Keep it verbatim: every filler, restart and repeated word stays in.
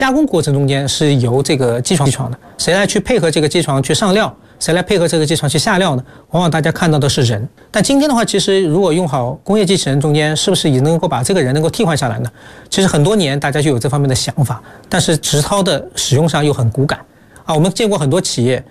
加工过程中间是由这个机床机床的，谁来去配合这个机床去上料，谁来配合这个机床去下料呢？往往大家看到的是人，但今天的话，其实如果用好工业机器人中间，是不是也能够把这个人能够替换下来呢？其实很多年大家就有这方面的想法，但是实操的使用上又很骨感啊。我们见过很多企业